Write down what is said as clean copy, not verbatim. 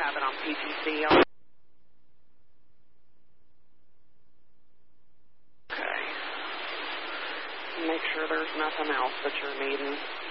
have it on PTC. Okay. Make sure there's nothing else that you're needing.